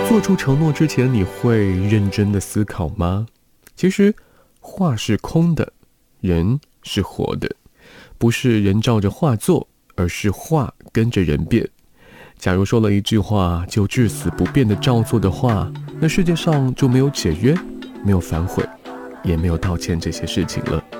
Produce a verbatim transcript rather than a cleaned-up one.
做出承诺之前，你会认真的思考吗？其实话是空的，人是活的，不是人照着话做，而是话跟着人变。假如说了一句话就至死不变的照做的话，那世界上就没有解约，没有反悔，也没有道歉这些事情了。